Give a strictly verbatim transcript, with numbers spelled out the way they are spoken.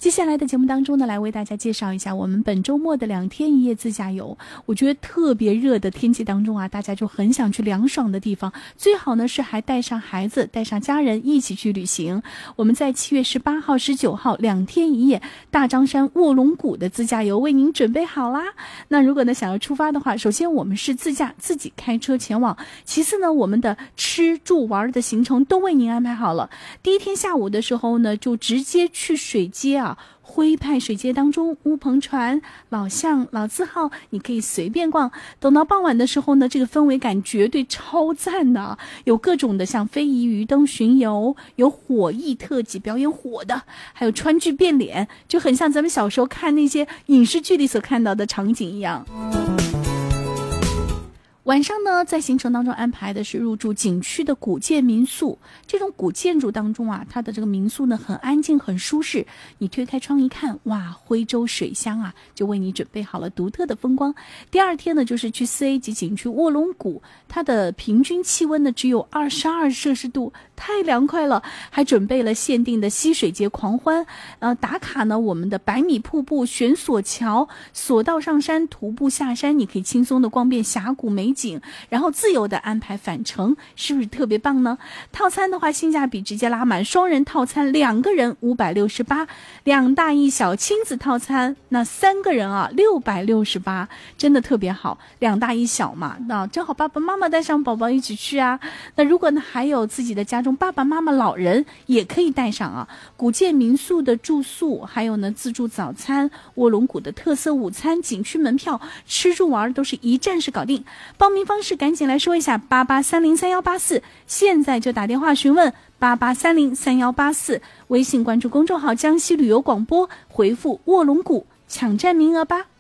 接下来的节目当中呢，来为大家介绍一下我们本周末的两天一夜自驾游。我觉得特别热的天气当中啊，大家就很想去凉爽的地方，最好呢是还带上孩子带上家人一起去旅行。我们在七月十八号十九号两天一夜大张山卧龙谷的自驾游为您准备好啦。那如果呢想要出发的话，首先我们是自驾自己开车前往，其次呢我们的吃住玩的行程都为您安排好了。第一天下午的时候呢，就直接去水街啊，徽派水街当中，乌篷船、老巷、老字号，你可以随便逛。等到傍晚的时候呢，这个氛围感绝对超赞的，有各种的像非遗鱼灯巡游，有火艺特技表演火的，还有川剧变脸，就很像咱们小时候看那些影视剧里所看到的场景一样。晚上呢，在行程当中安排的是入住景区的古建民宿。这种古建筑当中啊，它的这个民宿呢很安静很舒适，你推开窗一看，哇，徽州水乡啊，就为你准备好了独特的风光。第二天呢，就是去四 A 级景区卧龙谷，它的平均气温呢只有二十二摄氏度，太凉快了。还准备了限定的溪水节狂欢，呃，打卡呢我们的百米瀑布、悬索桥、索道上山、徒步下山，你可以轻松的逛遍峡谷美景，然后自由的安排返程，是不是特别棒呢？套餐的话性价比直接拉满，双人套餐两个人五百六十八，两大一小亲子套餐那三个人啊六百六十八，真的特别好。两大一小嘛，那正好爸爸妈妈带上宝宝一起去啊。那如果呢还有自己的家中爸爸妈妈老人也可以带上啊。古建民宿的住宿，还有呢自助早餐、卧龙谷的特色午餐、景区门票，吃住玩都是一站式搞定。报名方式赶紧来说一下，八八三零三幺八四，现在就打电话询问八八三零三幺八四，微信关注公众号江西旅游广播，回复卧龙谷抢占名额吧。